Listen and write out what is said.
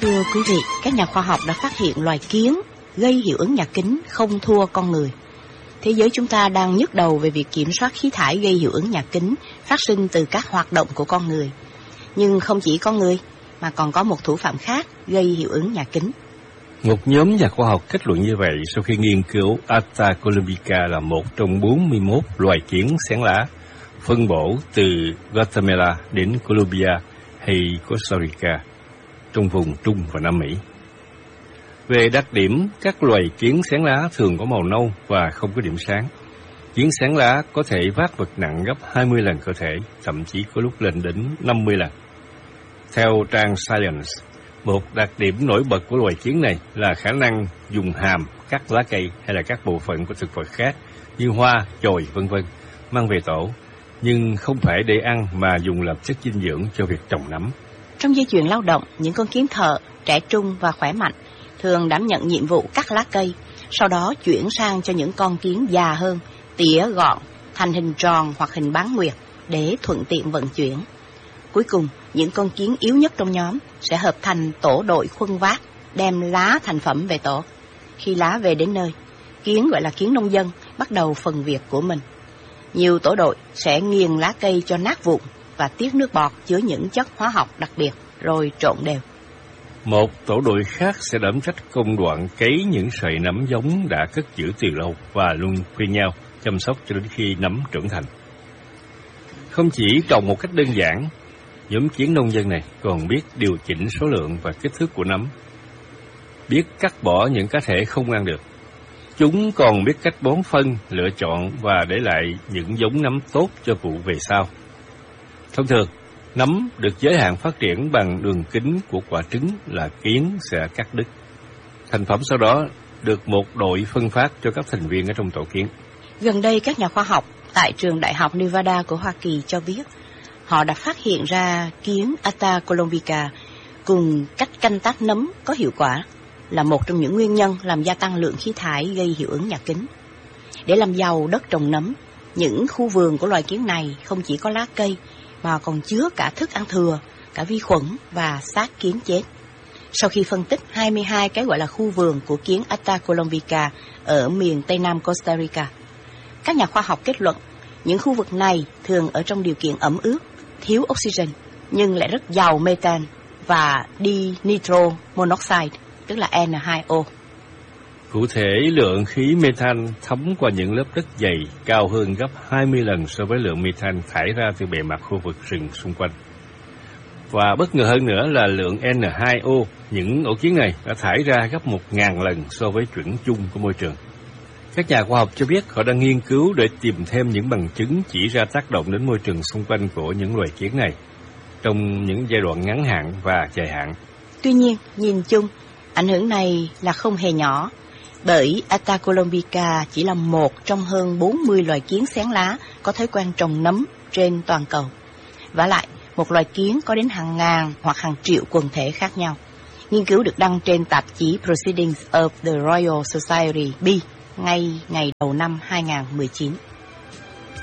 Thưa quý vị, các nhà khoa học đã phát hiện loài kiến gây hiệu ứng nhà kính không thua con người. Thế giới chúng ta đang nhức đầu về việc kiểm soát khí thải gây hiệu ứng nhà kính phát sinh từ các hoạt động của con người. Nhưng không chỉ con người, mà còn có một thủ phạm khác gây hiệu ứng nhà kính. Một nhóm nhà khoa học kết luận như vậy sau khi nghiên cứu Atta columbica là một trong 41 loài kiến xén lá, phân bổ từ Guatemala đến Colombia hay Costa Rica, trong vùng Trung và Nam Mỹ. Về đặc điểm, các loài kiến xén lá thường có màu nâu và không có điểm sáng. Kiến xén lá có thể vác vật nặng gấp 20 lần cơ thể, thậm chí có lúc lên đến 50 lần. Theo trang Science, một đặc điểm nổi bật của loài kiến này là khả năng dùng hàm cắt lá cây hay là các bộ phận của thực vật khác như hoa, chồi, v.v. mang về tổ, nhưng không phải để ăn mà dùng làm chất dinh dưỡng cho việc trồng nấm. Trong dây chuyền lao động, những con kiến thợ trẻ trung và khỏe mạnh thường đảm nhận nhiệm vụ cắt lá cây, sau đó chuyển sang cho những con kiến già hơn, tỉa gọn thành hình tròn hoặc hình bán nguyệt để thuận tiện vận chuyển. Cuối cùng, những con kiến yếu nhất trong nhóm sẽ hợp thành tổ đội khuân vác, đem lá thành phẩm về tổ. Khi lá về đến nơi, kiến gọi là kiến nông dân bắt đầu phần việc của mình. Nhiều tổ đội sẽ nghiền lá cây cho nát vụn và tiết nước bọt chứa những chất hóa học đặc biệt, rồi trộn đều. Một tổ đội khác sẽ đảm trách công đoạn cấy những sợi nấm giống đã cất giữ từ lâu và luân phiên nhau chăm sóc cho đến khi nấm trưởng thành. Không chỉ trồng một cách đơn giản, nhóm kiến nông dân này còn biết điều chỉnh số lượng và kích thước của nấm, biết cắt bỏ những cá thể không ăn được. Chúng còn biết cách bón phân, lựa chọn và để lại những giống nấm tốt cho vụ về sau. Thông thường, nấm được giới hạn phát triển bằng đường kính của quả trứng là kiến sẽ cắt đứt. Thành phẩm sau đó được một đội phân phát cho các thành viên ở trong tổ kiến. Gần đây, các nhà khoa học tại trường Đại học Nevada của Hoa Kỳ cho biết họ đã phát hiện ra kiến Atta columbica cùng cách canh tác nấm có hiệu quả là một trong những nguyên nhân làm gia tăng lượng khí thải gây hiệu ứng nhà kính. Để làm giàu đất trồng nấm, những khu vườn của loài kiến này không chỉ có lá cây mà còn chứa cả thức ăn thừa, cả vi khuẩn và xác kiến chết. Sau khi phân tích 22 cái gọi là khu vườn của kiến Atta columbica ở miền Tây Nam Costa Rica, các nhà khoa học kết luận những khu vực này thường ở trong điều kiện ẩm ướt, thiếu oxygen, nhưng lại rất giàu methane và dinitro monoxide, tức là N2O. Cụ thể, lượng khí methane thấm qua những lớp đất dày cao hơn gấp 20 lần so với lượng methane thải ra từ bề mặt khu vực rừng xung quanh. Và bất ngờ hơn nữa là lượng N2O, những ổ kiến này đã thải ra gấp 1.000 lần so với chuẩn chung của môi trường. Các nhà khoa học cho biết họ đang nghiên cứu để tìm thêm những bằng chứng chỉ ra tác động đến môi trường xung quanh của những loài kiến này trong những giai đoạn ngắn hạn và dài hạn. Tuy nhiên, nhìn chung, ảnh hưởng này là không hề nhỏ, bởi Atta columbica chỉ là một trong hơn 40 loài kiến xén lá có thói quen trồng nấm trên toàn cầu. Vả lại, một loài kiến có đến hàng ngàn hoặc hàng triệu quần thể khác nhau. Nghiên cứu được đăng trên tạp chí Proceedings of the Royal Society B ngay ngày đầu năm 2019.